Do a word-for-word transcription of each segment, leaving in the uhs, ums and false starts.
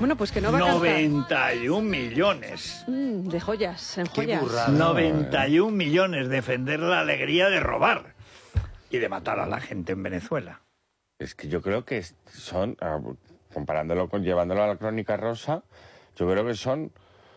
Bueno, pues que no va a cantar. noventa y un millones. Mm, de joyas, en Qué joyas. burrada. noventa y un millones. Defender la alegría de robar y de matar a la gente en Venezuela. Es que yo creo que son, comparándolo con, llevándolo a la Crónica Rosa, yo creo que son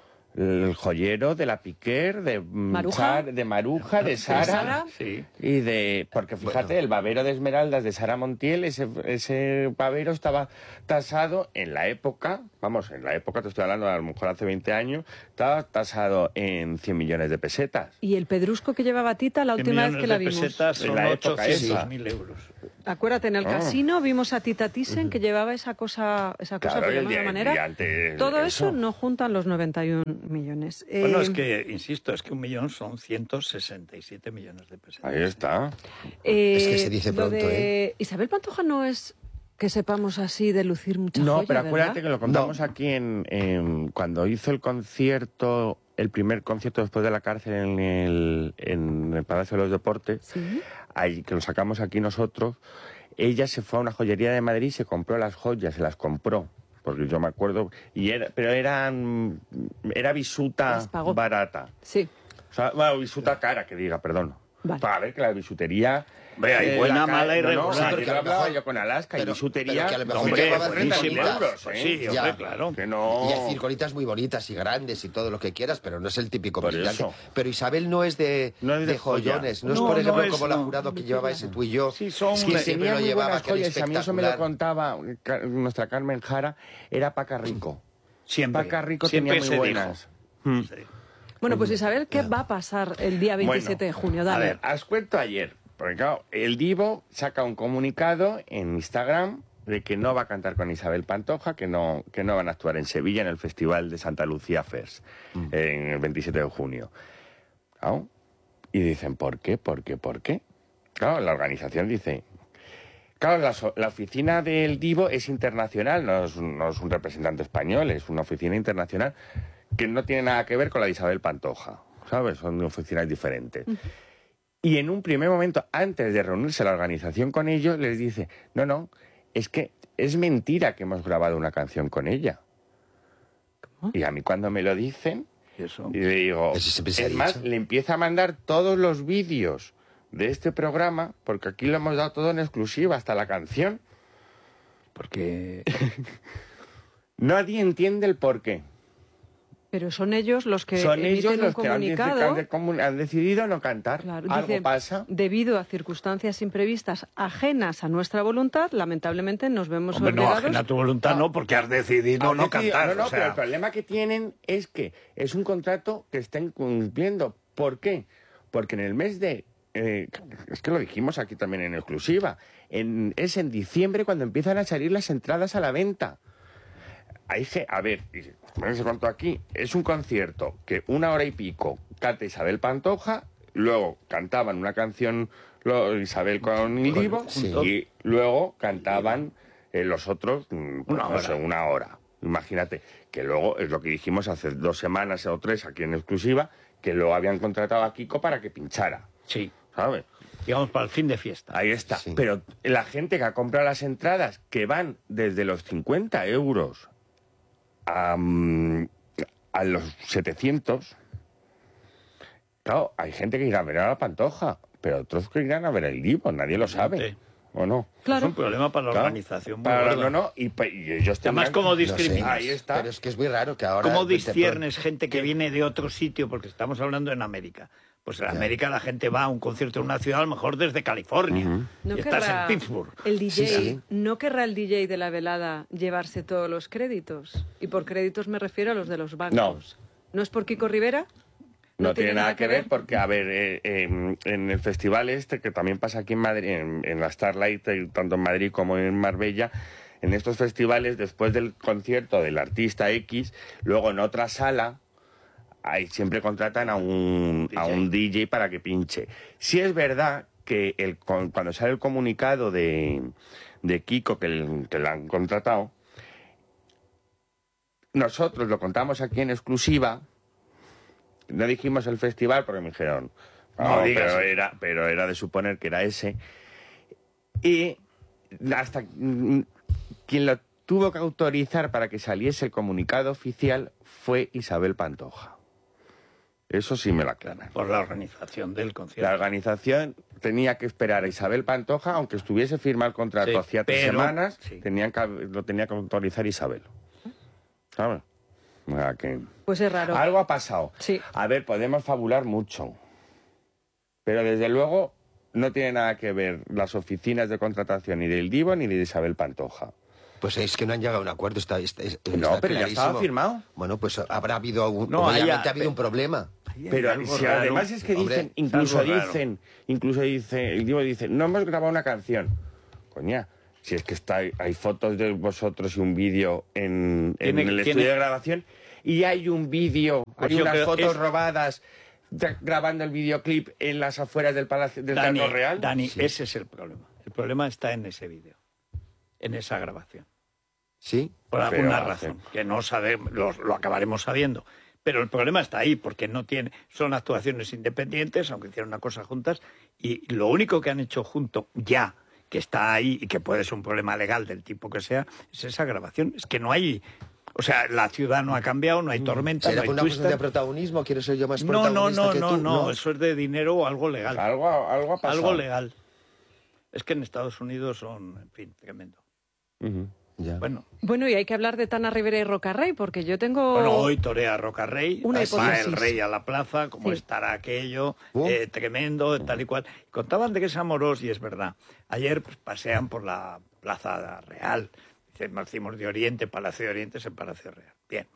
el joyero de la Piquer, de Maruja, Sar, de, Maruja, de Sara, Sara. Sí. y de... Porque fíjate, Bueno. el babero de esmeraldas de Sara Montiel, ese, ese babero estaba tasado en la época, vamos, en la época, te estoy hablando, a lo mejor hace veinte años, estaba tasado en cien millones de pesetas. Y el pedrusco que llevaba Tita la cien última vez millones que la de vimos. pesetas En son la época ochocientos mil euros. Acuérdate, en el Ah. casino vimos a Tita Thyssen que llevaba esa cosa, esa cosa Claro, por el llamarlo de día- manera. día antes Todo de eso eso. no juntan los noventa y un millones. Bueno, Eh, es que, insisto, es que un millón son ciento sesenta y siete millones de pesetas. Ahí está. eh, Es que se dice lo pronto, de ¿eh? Isabel Pantoja no es que sepamos así de lucir mucha No, joya, pero acuérdate ¿verdad? que lo contamos aquí en, en- cuando hizo el concierto, el primer concierto después de la cárcel en el, en el Palacio de los Deportes, Sí. ahí, que lo sacamos aquí nosotros, ella se fue a una joyería de Madrid y se compró las joyas, se las compró. Porque yo me acuerdo, y era, pero eran, era bisuta Las pagó. barata. Sí. O sea, bueno, bisuta cara, que diga, perdón. Vale. Para ver que la bisutería... Ve, hay buena, la ca- mala y no, no, regular. sí, Sí, porque porque a lo hablaba mejor- yo con Alaska y pero- bisutería... pero que a lo mejor hombre, llevaban cuarenta mil circonitas. euros, Pues ¿eh? sí, Ya. hombre, claro. Que no... Y hay circonitas muy bonitas y grandes y todo lo que quieras, pero no es el típico Por brillante. eso. Pero Isabel no es de, No es de joya. joyones, no, es No, por no ejemplo es, como la no. jurado que llevaba ese tú y yo. Sí, son que una- siempre tenía lo muy llevaba, buenas que era joyas, y a mí eso me lo espectacular. contaba ca- nuestra Carmen Jara, era Paca Rico. Siempre. Paca Rico Siempre tenía muy se buenas. dijo. Mm. Sí. Bueno, pues Isabel, ¿qué va a pasar el día veintisiete de junio? A Dale. ver, os cuento ayer, porque claro, el Divo saca un comunicado en Instagram de que no va a cantar con Isabel Pantoja, que no, que no van a actuar en Sevilla en el Festival de Santa Lucía Fest, en el veintisiete de junio. Claro, y dicen, ¿por qué? ¿Por qué? ¿Por qué? Claro, la organización dice... Claro, la, so- la oficina del Divo es internacional, no es, un- no es un representante español, es una oficina internacional que no tiene nada que ver con la de Isabel Pantoja, ¿sabes? Son oficinas diferentes. Y en un primer momento, antes de reunirse la organización con ellos, les dice, no, no, es que es mentira que hemos grabado una canción con ella. ¿Cómo? Y a mí cuando me lo dicen, Y eso. y le digo, Eso siempre se ha es más, dicho. le empieza a mandar todos los vídeos de este programa, porque aquí lo hemos dado todo en exclusiva, hasta la canción. Porque Nadie entiende el por qué. Pero son ellos los que Son emiten ellos un los que han, dice- comunicado. han de- comun- han decidido no cantar. Claro, Algo dice, pasa. debido a circunstancias imprevistas ajenas a nuestra voluntad, lamentablemente nos vemos hombre, no, obligados... ajena a tu voluntad, no, porque has decidido Han no decidido- cantar. No, no, o sea, pero el problema que tienen es que es un contrato que están cumpliendo. ¿Por qué? Porque en el mes de... eh, es que lo dijimos aquí también en exclusiva. En, es en diciembre cuando empiezan a salir las entradas a la venta. Hay que, a ver, y bueno, se contó aquí, es un concierto que una hora y pico canta Isabel Pantoja, luego cantaban una canción lo- Isabel con el Divo, sí. y luego cantaban eh, los otros mm, pues, Una no sé, hora. una hora. Imagínate, que luego es lo que dijimos hace dos semanas o tres aquí en exclusiva, que luego habían contratado a Kiko para que pinchara, sí, ¿sabes? digamos para el fin de fiesta. Ahí está. Sí. Pero la gente que ha comprado las entradas, que van desde los cincuenta euros a, mm, a los setecientos, claro, hay gente que irá a ver a la Pantoja, pero otros que irán a ver el Divo, nadie lo sabe. Sí. ¿O no? Claro. Es un problema para la Claro. organización. muy Para, gordo. no, no, y, pa- y ellos Además, tendrán- ¿cómo No sé, discriminas? Ahí está. Pero es que es muy raro que ahora... ¿Cómo de pronto- disciernes gente que viene de otro sitio? Porque estamos hablando en América. Pues en Ya. América la gente va a un concierto en una ciudad, a lo mejor desde California. No y estás querrá en Pittsburgh. El D J, Sí, sí. ¿no querrá el D J de la velada llevarse todos los créditos? Y por créditos me refiero a los de los bancos. ¿No es por Kiko Rivera? No, tiene nada que ver porque, a ver, eh, eh, en el festival este, que también pasa aquí en Madrid, en, en la Starlight, eh, tanto en Madrid como en Marbella, en estos festivales, después del concierto del artista X, luego en otra sala, ahí siempre contratan a un, a un D J para que pinche. Sí es verdad que el, con- cuando sale el comunicado de, de Kiko, que, el- que lo han contratado, nosotros lo contamos aquí en exclusiva. No dijimos el festival porque me dijeron, No no, digas pero eso". era, pero era de suponer que era ese. Y hasta mm, quien lo tuvo que autorizar para que saliese el comunicado oficial fue Isabel Pantoja. Eso sí me lo aclaran. Por la organización del concierto. La organización tenía que esperar a Isabel Pantoja, aunque estuviese firmado el contrato Sí, hacía tres pero- semanas, sí. tenían que, lo tenía que autorizar Isabel. ¿Sabes? O sea que... Pues es raro. Algo ha pasado. Sí. A ver, podemos fabular mucho. Pero desde luego no tiene nada que ver las oficinas de contratación ni del Divo ni de Isabel Pantoja. Pues es que no han llegado a un acuerdo. Está, está- está No, pero ya clarísimo. estaba firmado. Bueno, pues habrá habido un, No, obviamente haya- ha habido un problema. Pero algo si raro. además es que Hombre, dicen, incluso algo raro. dicen, incluso dice, el Divo dice, no hemos grabado una canción. Coña, si es que está, hay fotos de vosotros y un vídeo en, en Tiene- el tiene- estudio de grabación y hay un vídeo, Pues hay yo unas creo- fotos es- robadas de- grabando el videoclip en las afueras del Palacio del Dani, Teatro Real. Dani, ese es el problema. El problema está en ese vídeo, en esa grabación. ¿Sí? Por Pero alguna hace- razón, que no sabemos, lo, lo acabaremos sabiendo. Pero el problema está ahí, porque no tiene, son actuaciones independientes, aunque hicieron una cosa juntas, y lo único que han hecho junto ya, que está ahí y que puede ser un problema legal del tipo que sea, es esa grabación. Es que no hay... O sea, la ciudad no ha cambiado, no hay tormenta, ¿Será no por hay una cuestión de twister. protagonismo? ¿Quiero ser yo más No, no, protagonista no, que no, tú? no, eso es de dinero o algo legal. Algo, algo ha pasado. Algo legal. Es que en Estados Unidos son, en fin, tremendo. Ujú. Ya. Bueno, Bueno, y hay que hablar de Tana Rivera y Rocarrey, porque yo tengo... bueno hoy torea Roca Rey, Una va hipótesis. el rey a la plaza, como Sí. estará aquello, Uh. eh, tremendo, tal y cual. Contaban de que es amoroso y es verdad. Ayer pues, pasean por la Plaza Real, decimos de Oriente, Palacio de Oriente es el Palacio Real. Bien.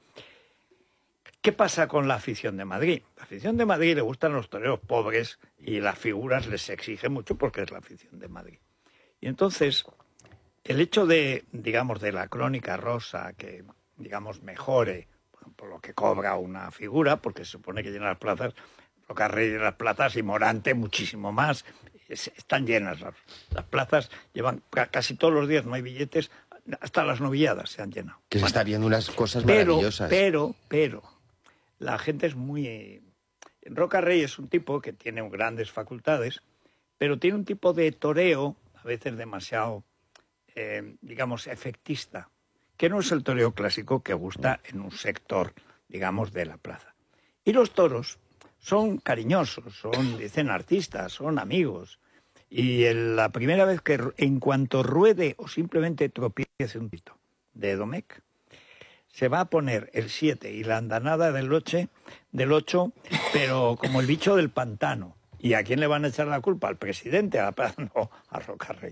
¿Qué pasa con la afición de Madrid? La afición de Madrid le gustan los toreros pobres y las figuras les exige mucho porque es la afición de Madrid. Y entonces, el hecho de, digamos, de la crónica rosa, que, digamos, mejore por lo que cobra una figura, porque se supone que llena las plazas, Rocarrey llena las plazas y Morante muchísimo más, es- están llenas las, las plazas, llevan ca- casi todos los días, no hay billetes, hasta las novilladas se han llenado. Que se está viendo unas cosas Pero, maravillosas. pero, pero, la gente es muy... Roca Rey es un tipo que tiene grandes facultades, pero tiene un tipo de toreo, a veces demasiado, eh, digamos, efectista, que no es el toreo clásico que gusta en un sector, digamos, de la plaza. Y los toros son cariñosos, son, dicen artistas, son amigos. Y el- la primera vez que, ru- en cuanto ruede o simplemente tropiece un pito de Domecq, se va a poner el siete y la andanada del ocho, del ocho, pero como el bicho del pantano. ¿Y a quién le van a echar la culpa? ¿Al presidente? ¿A la plaza? No, a Rocarrey.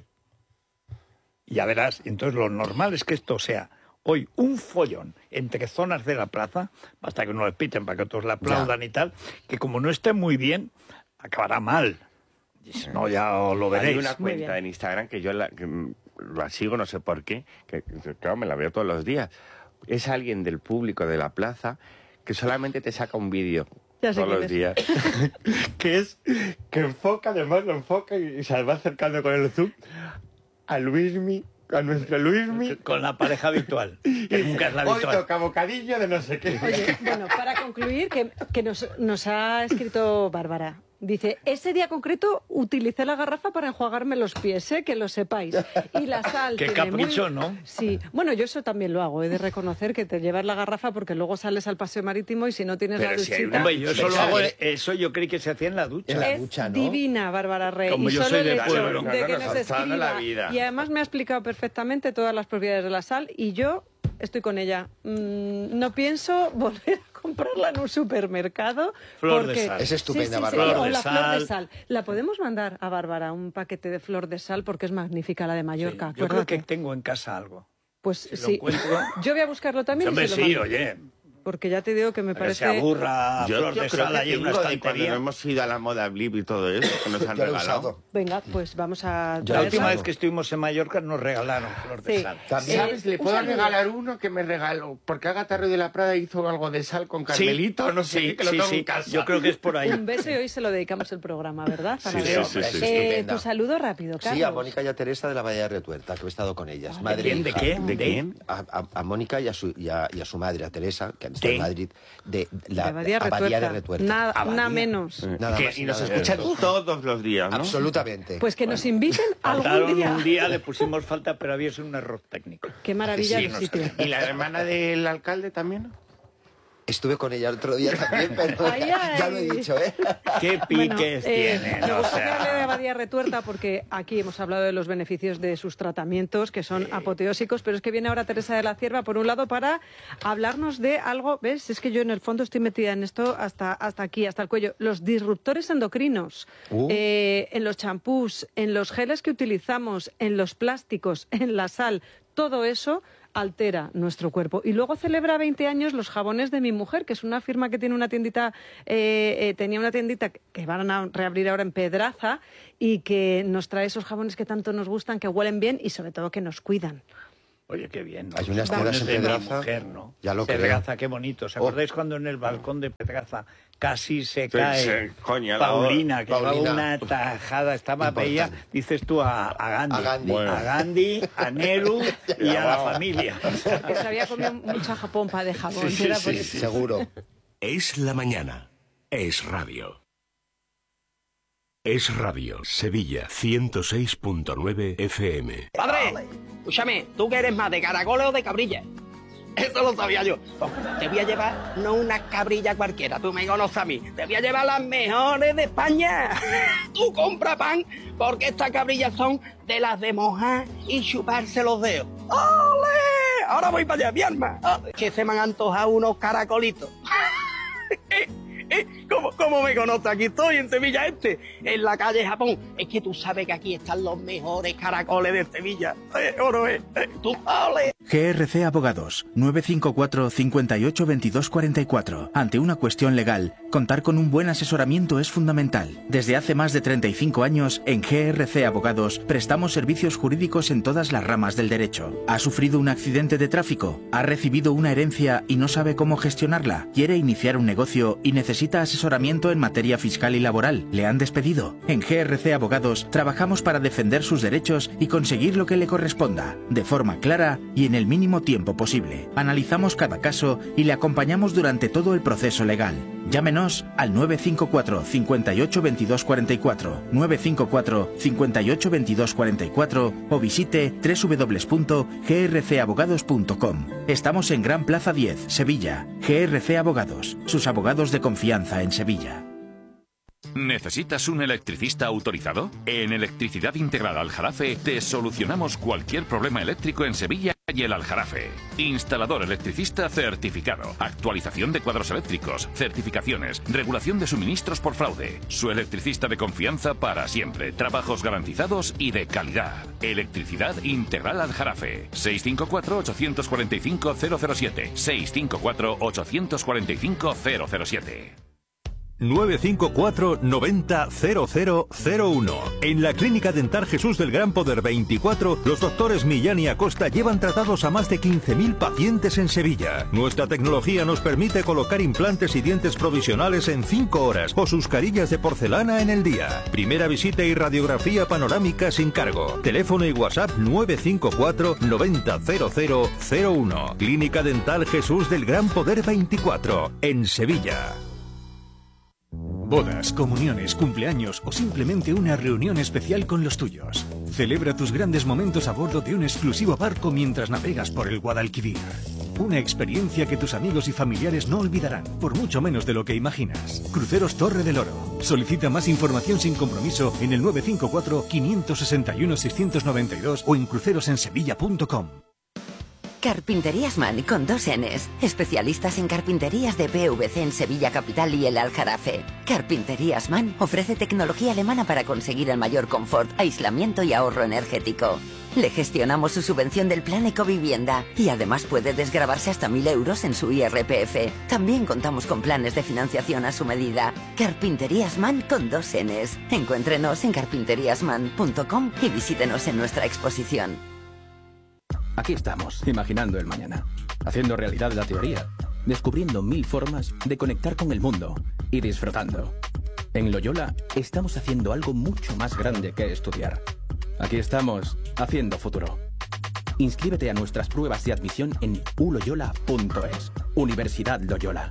Y ya verás, entonces lo normal es que esto sea hoy un follón entre zonas de la plaza, basta que uno le piten para que otros le aplaudan y tal, que como no esté muy bien, acabará mal. Y si no, ya lo veréis. Hay una Muy cuenta bien. en Instagram que yo la, que, mm, la sigo, no sé por qué, que que, claro, me la veo todos los días. Es alguien del público de la plaza que solamente te saca un vídeo Ya sé todos quién los es. días. que es que enfoca, además lo enfoca y, y se va acercando con el zoom a Luismi, a nuestro Luismi. Con la pareja habitual, que nunca es la Hoy habitual. toca bocadillo de no sé qué. Oye, bueno, para concluir, que, que nos, nos ha escrito Bárbara. Dice, ese día concreto utilicé la garrafa para enjuagarme los pies, ¿eh? Que lo sepáis. Y la sal Qué tiene muy- capricho, ¿no? Sí. Bueno, yo eso también lo hago, he de reconocer que te llevas la garrafa porque luego sales al paseo marítimo y si no tienes Pero la si hay duchita... una- Hombre, yo eso lo Pensaba hago, que- eso yo creí que se hacía en la ducha. En la es ducha, ¿no? divina, Bárbara Rey. Como y yo solo soy de el hecho pueblo. de que Claro, nos nos está dando la escriba. vida. Y además me ha explicado perfectamente todas las propiedades de la sal y yo estoy con ella. Mm, no pienso volver a comprarla en un supermercado. Flor de porque... sal. Es estupenda, Sí, sí, sí, Bárbara. Flor o de la flor de sal. sal. La podemos mandar a Bárbara un paquete de flor de sal porque es magnífica la de Sí, Mallorca. yo creo que acuérdate. tengo en casa algo. Pues si lo sí. encuentro- Yo voy a buscarlo también. Hombre, y se lo sí, mando. oye. Porque ya te digo que me Para que se parece. aburra Yo, Flor yo de creo Sal que ahí en una tengo de cuando estantería. hemos ido a la moda Blip y todo eso, que nos han Yo lo he regalado. usado. Venga, pues vamos a. Yo La Traerla. última traerla. vez que estuvimos en Mallorca nos regalaron Flor de Sí. Sal. También. ¿Sabes? Eh, Le un puedo saludo. regalar uno que me regaló. Porque Agatha Ruiz de la Prada hizo algo de sal con Carmelito, no sé sí, qué, que lo sí, tengo sí. en casa. Yo creo que es por ahí. Un beso y hoy se lo dedicamos el programa, ¿verdad? Para Sí, Leo? sí, sí, sí. Eh, Estupenda. tu saludo rápido, Carlos. Sí, a Mónica y a Teresa de la Bahía de Retuerta, que he estado con ellas. Ah, madre ¿De quién? e ¿De hija. quién? ¿De quién? A, a- a Mónica y a, su, y, a, y a su madre, a Teresa, que han visto ¿De? en Madrid, de la De Abadía Abadía de Retuerta. Retuerta. Nada, Abadía. nada menos. Eh, Nada que- más y y nos nada escuchan menos. todos los días, ¿no? Absolutamente. Pues que nos inviten algún Faltaron día. un día, le pusimos falta, pero había sido un error técnico. Qué maravilla Sí, de nos- sitio. ¿Y la hermana del alcalde también? Estuve con ella el otro día también, pero Ay, ya, ya ay. lo he dicho, ¿eh? ¿Qué Bueno, piques eh, tienen? Me O gusta que sea, hable de Abadía Retuerta porque aquí hemos hablado de los beneficios de sus tratamientos que son apoteósicos, pero es que viene ahora Teresa de la Cierva por un lado para hablarnos de algo, ¿ves? Es que yo en el fondo estoy metida en esto hasta, hasta aquí, hasta el cuello. Los disruptores endocrinos, Uh. eh, en los champús, en los geles que utilizamos, en los plásticos, en la sal, todo eso altera nuestro cuerpo. Y luego celebra veinte años los jabones de mi mujer, que es una firma que tiene una tiendita, eh, eh, tenía una tiendita que van a reabrir ahora en Pedraza y que nos trae esos jabones que tanto nos gustan, que huelen bien y sobre todo que nos cuidan. Oye, qué bien. ¿no? Hay unas Jabones tiendas en de mi Pedraza, mujer, ¿no? ya lo creo. Pedraza, qué bonito. ¿Os Oh. acordáis cuando en el balcón de Pedraza casi se Sí, cae sí, coño, la- Paulina, que Paulina. llevaba una tajada? Estaba Importante. bella, dices tú, a, a Gandhi. A Gandhi. Bueno. A Gandhi, a Nehru y a la familia. Que se había comido mucha pompa de jabón. Sí, sí, era sí, por sí. eso. Seguro. Es la mañana. Es radio. Es radio. Sevilla ciento seis punto nueve F M. Padre, escúchame, ¿tú que eres más de caracoles o de cabrilla? Eso lo sabía yo. Pues te voy a llevar no una cabrilla cualquiera, tú me conoces a mí. Te voy a llevar las mejores de España. Tú compra pan, porque estas cabrillas son de las de mojar y chuparse los dedos. ¡Ole! Ahora voy para allá, mi alma. ¡Ole! Que se me han antojado unos caracolitos. Eh, eh, ¿Cómo, ¿Cómo me conoces? Aquí estoy, en Sevilla Este, en la calle Japón. Es que tú sabes que aquí están los mejores caracoles de Sevilla. Eh, oro, eh, eh, tú, ole. G R C Abogados, nueve cinco cuatro, cinco ocho, veintidós cuarenta y cuatro. Ante una cuestión legal, contar con un buen asesoramiento es fundamental. Desde hace más de treinta y cinco años, en G R C Abogados, prestamos servicios jurídicos en todas las ramas del derecho. ¿Ha sufrido un accidente de tráfico? ¿Ha recibido una herencia y no sabe cómo gestionarla? ¿Quiere iniciar un negocio y necesita asesoramiento en materia fiscal y laboral? ¿Le han despedido? En G R C Abogados, trabajamos para defender sus derechos y conseguir lo que le corresponda, de forma clara y en el mínimo tiempo posible. Analizamos cada caso y le acompañamos durante todo el proceso legal. Llámenos al nueve cinco cuatro, cinco ocho, veintidós cuarenta y cuatro, nueve cinco cuatro, cinco ocho, veintidós cuarenta y cuatro o visite doble u doble u doble u punto g r c abogados punto com. Estamos en Gran Plaza diez, Sevilla. G R C Abogados, sus abogados de confianza en Sevilla. ¿Necesitas un electricista autorizado? En Electricidad Integral Aljarafe te solucionamos cualquier problema eléctrico en Sevilla y el Aljarafe. Instalador electricista certificado, actualización de cuadros eléctricos, certificaciones, regulación de suministros por fraude. Su electricista de confianza para siempre, trabajos garantizados y de calidad. Electricidad Integral Aljarafe. seis cinco cuatro, ocho cuatro cinco, cero cero siete. seis cinco cuatro, ocho cuatro cinco, cero cero siete. nueve cinco cuatro, noventa, cero cero cero uno. En la Clínica Dental Jesús del Gran Poder veinticuatro, los doctores Millán y Acosta llevan tratados a más de quince mil pacientes en Sevilla. Nuestra tecnología nos permite colocar implantes y dientes provisionales en cinco horas o sus carillas de porcelana en el día. Primera visita y radiografía panorámica sin cargo. Teléfono y WhatsApp nueve cinco cuatro, noventa, cero cero cero uno. Clínica Dental Jesús del Gran Poder veinticuatro, en Sevilla. Bodas, comuniones, cumpleaños o simplemente una reunión especial con los tuyos. Celebra tus grandes momentos a bordo de un exclusivo barco mientras navegas por el Guadalquivir. Una experiencia que tus amigos y familiares no olvidarán, por mucho menos de lo que imaginas. Cruceros Torre del Oro. Solicita más información sin compromiso en el nueve cinco cuatro, cinco seis uno, seis nueve dos o en crucerosensevilla punto com. Carpinterías Man con dos Ns. Especialistas en carpinterías de P V C en Sevilla Capital y el Aljarafe. Carpinterías Man ofrece tecnología alemana para conseguir el mayor confort, aislamiento y ahorro energético. Le gestionamos su subvención del plan Ecovivienda y además puede desgravarse hasta mil euros en su I R P F. También contamos con planes de financiación a su medida. Carpinterías Man con dos Ns. Encuéntrenos en carpinterías man punto com y visítenos en nuestra exposición. Aquí estamos, imaginando el mañana, haciendo realidad la teoría, descubriendo mil formas de conectar con el mundo y disfrutando. En Loyola estamos haciendo algo mucho más grande que estudiar. Aquí estamos, haciendo futuro. Inscríbete a nuestras pruebas de admisión en u loyola punto es. Universidad Loyola.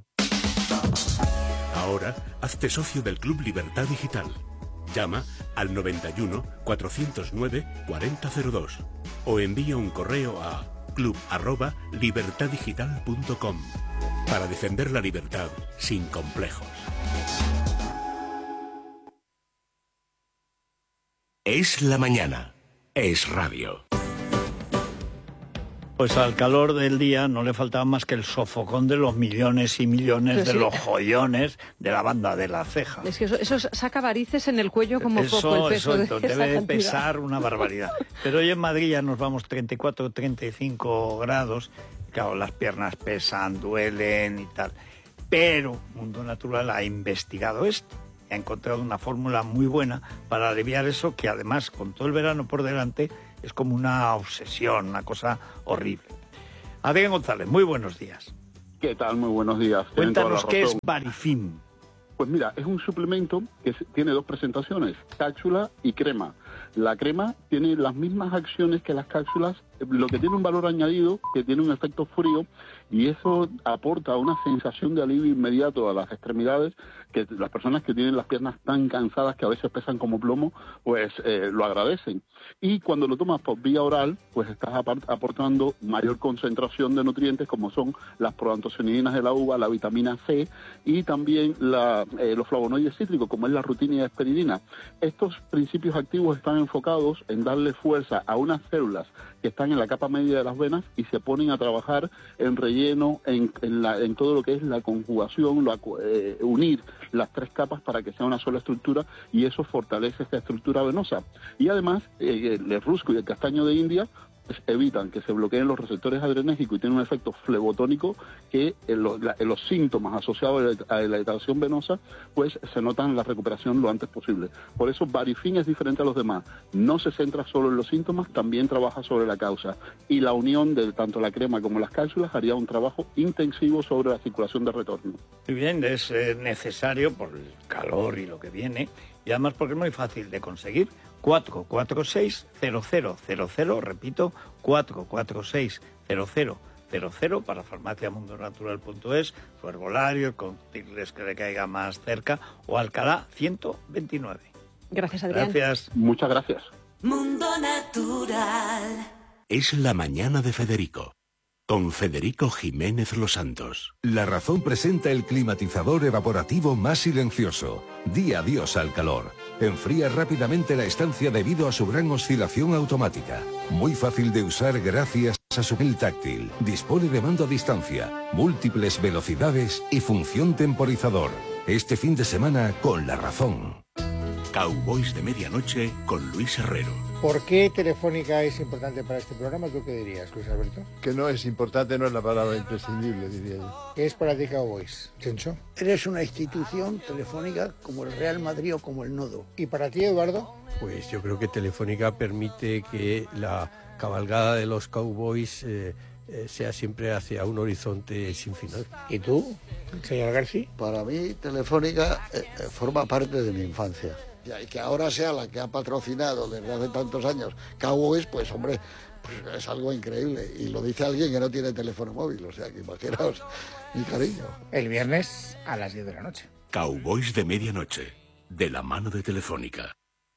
Ahora, hazte socio del Club Libertad Digital. Llama al noventa y uno, cuatrocientos nueve, cuarenta cero dos o envía un correo a club arroba libertad digital punto com para defender la libertad sin complejos. Es la mañana. Es radio. Pues al calor del día no le faltaba más que el sofocón de los millones y millones Pero de sí. los joyones de la banda de La Ceja. Es que eso, eso saca varices en el cuello como Eso, poco el peso eso de entonces, esa debe cantidad. pesar una barbaridad. Pero hoy en Madrid ya nos vamos treinta y cuatro, treinta y cinco grados. Claro, las piernas pesan, duelen y tal. Pero Mundo Natural ha investigado esto. Ha encontrado una fórmula muy buena para aliviar eso, que además, con todo el verano por delante, es como una obsesión, una cosa horrible. Adrián González, muy buenos días. ¿Qué tal? Muy buenos días. Tienen toda Cuéntanos la qué es razón. Barifin. Pues mira, es un suplemento que se- tiene dos presentaciones, cápsula y crema. La crema tiene las mismas acciones que las cápsulas, lo que tiene un valor añadido, que tiene un efecto frío, y eso aporta una sensación de alivio inmediato a las extremidades, que las personas que tienen las piernas tan cansadas que a veces pesan como plomo, pues eh, lo agradecen. Y cuando lo tomas por vía oral, pues estás apart- aportando mayor concentración de nutrientes, como son las proantocianinas de la uva, la vitamina C y también la, eh, los flavonoides cítricos, como es la rutina y la hesperidina. Estos principios activos están enfocados en darle fuerza a unas células que están en la capa media de las venas y se ponen a trabajar en relleno, en, en, la, en todo lo que es la conjugación, la, eh, unir las tres capas para que sea una sola estructura, y eso fortalece esta estructura venosa. Y además, eh, el rusco y el castaño de India pues, evitan que se bloqueen los receptores adrenérgicos y tienen un efecto flebotónico que en los, la- en los síntomas asociados a la dilatación venosa pues se notan la recuperación lo antes posible. Por eso Barifin es diferente a los demás. No se centra solo en los síntomas, también trabaja sobre la causa. Y la unión de tanto la crema como las cápsulas haría un trabajo intensivo sobre la circulación de retorno. Muy bien, es eh, necesario por el calor y lo que viene, y además porque es muy fácil de conseguir. cuatro cuatro seis cero cero cero cero, repito, cuatro cuatro seis cero cero cero cero para farmacia mundo natural punto es, su herbolario, con tigres que le caiga más cerca, o Alcalá ciento veintinueve. Gracias, Adrián. Gracias. Muchas gracias. Mundo Natural. Es la mañana de Federico, con Federico Jiménez Los Santos. La Razón presenta el climatizador evaporativo más silencioso. Di adiós al calor. Enfría rápidamente la estancia debido a su gran oscilación automática. Muy fácil de usar gracias a su piel táctil. Dispone de mando a distancia, múltiples velocidades y función temporizador. Este fin de semana con La Razón. Cowboys de Medianoche con Luis Herrero. ¿Por qué Telefónica es importante para este programa? ¿Tú qué dirías, Luis Alberto? Que no es importante, no es la palabra imprescindible, diría yo. ¿Qué es para ti Cowboys, Chencho? Eres una institución telefónica como el Real Madrid o como el Nodo. ¿Y para ti, Eduardo? Pues yo creo que Telefónica permite que la cabalgada de los Cowboys eh, eh, sea siempre hacia un horizonte sin final. ¿Y tú, señor García? Para mí, Telefónica eh, eh, forma parte de mi infancia. Y que ahora sea la que ha patrocinado desde hace tantos años Cowboys, pues hombre, pues es algo increíble. Y lo dice alguien que no tiene teléfono móvil, o sea que imaginaos mi cariño. El viernes a las diez de la noche. Cowboys de Medianoche, de la mano de Telefónica.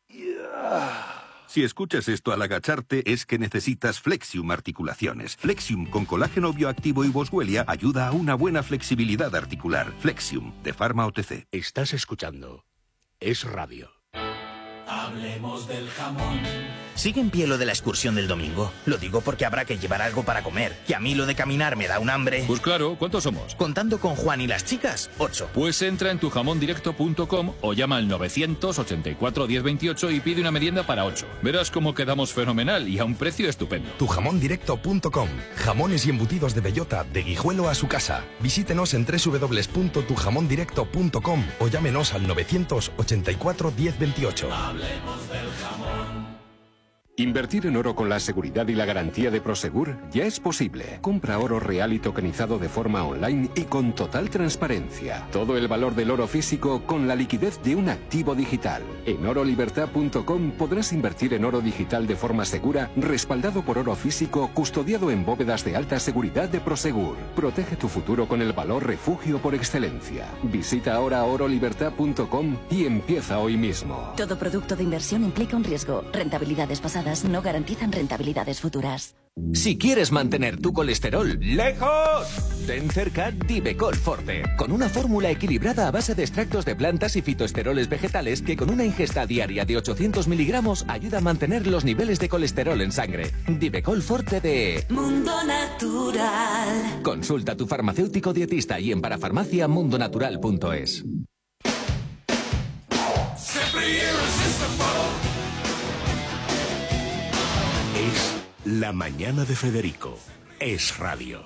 Si escuchas esto al agacharte es que necesitas Flexium Articulaciones. Flexium con colágeno bioactivo y boswellia ayuda a una buena flexibilidad articular. Flexium, de Pharma O T C. Estás escuchando Es Radio. Hablemos del jamón. ¿Sigue en pie lo de la excursión del domingo? Lo digo porque habrá que llevar algo para comer. Que a mí lo de caminar me da un hambre. Pues claro, ¿cuántos somos? Contando con Juan y las chicas, ocho. Pues entra en tu jamón directo punto com o llama al novecientos ochenta y cuatro diez veintiocho y pide una merienda para ocho. Verás cómo quedamos fenomenal y a un precio estupendo. tu jamón directo punto com. Jamones y embutidos de bellota, de Guijuelo a su casa. Visítenos en doble u doble u doble u punto tu jamón directo punto com o llámenos al novecientos ochenta y cuatro diez veintiocho. Hablemos del jamón. Invertir en oro con la seguridad y la garantía de Prosegur ya es posible. Compra oro real y tokenizado de forma online y con total transparencia. Todo el valor del oro físico con la liquidez de un activo digital. En oro libertad punto com podrás invertir en oro digital de forma segura, respaldado por oro físico, custodiado en bóvedas de alta seguridad de Prosegur. Protege tu futuro con el valor refugio por excelencia. Visita ahora oro libertad punto com y empieza hoy mismo. Todo producto de inversión implica un riesgo. Rentabilidades pasadas no garantizan rentabilidades futuras. Si quieres mantener tu colesterol lejos, ten cerca Divecol Forte, con una fórmula equilibrada a base de extractos de plantas y fitoesteroles vegetales que con una ingesta diaria de ochocientos miligramos ayuda a mantener los niveles de colesterol en sangre. Divecol Forte de Mundo Natural. Consulta a tu farmacéutico dietista y en parafarmacia mundonatural punto es. Es La Mañana de Federico. Es radio.